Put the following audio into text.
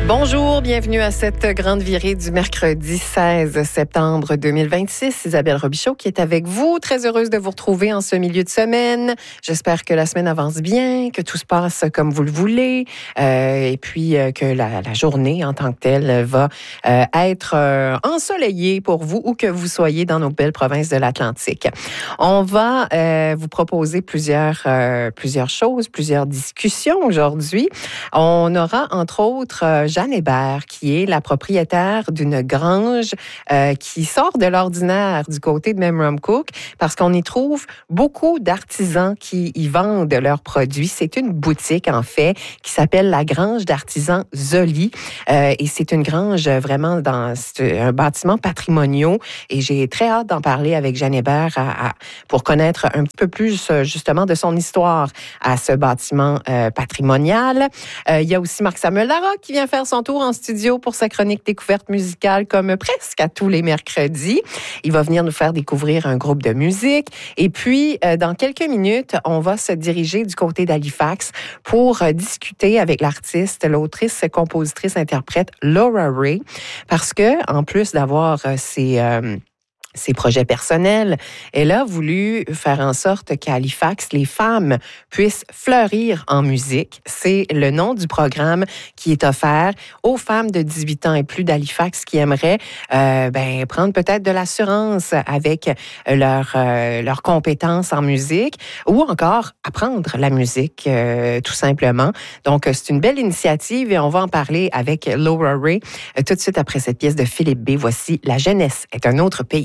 Bonjour, bienvenue à cette grande virée du mercredi 16 septembre 2026. Isabelle Robichaud qui est avec vous. Très heureuse de vous retrouver en ce milieu de semaine. J'espère que la semaine avance bien, que tout se passe comme vous le voulez et puis que la journée en tant que telle va être ensoleillée pour vous où que vous soyez dans nos belles provinces de l'Atlantique. On va vous proposer plusieurs choses, plusieurs discussions aujourd'hui. On aura entre autres Jeanne Hébert, qui est la propriétaire d'une grange qui sort de l'ordinaire du côté de Memramcook parce qu'on y trouve beaucoup d'artisans qui y vendent leurs produits. C'est une boutique, en fait, qui s'appelle la Grange d'artisans Zoli. Et c'est une grange vraiment dans un bâtiment patrimonial. Et j'ai très hâte d'en parler avec Jeanne Hébert pour connaître un petit peu plus justement de son histoire à ce bâtiment patrimonial. Il y a aussi Marc-Samuel Larocque qui vient faire son tour en studio pour sa chronique découverte musicale comme presque à tous les mercredis. Il va venir nous faire découvrir un groupe de musique. Et puis, dans quelques minutes, on va se diriger du côté d'Halifax pour discuter avec l'artiste, l'autrice, compositrice, interprète Laura Ray. Parce que, en plus d'avoir ses projets personnels, elle a voulu faire en sorte qu'à Halifax, les femmes puissent fleurir en musique. C'est le nom du programme qui est offert aux femmes de 18 ans et plus d'Halifax qui aimeraient prendre peut-être de l'assurance avec leurs compétences en musique ou encore apprendre la musique tout simplement. Donc, c'est une belle initiative et on va en parler avec Laura Ray tout de suite après cette pièce de Philippe B. Voici « La jeunesse est un autre pays ».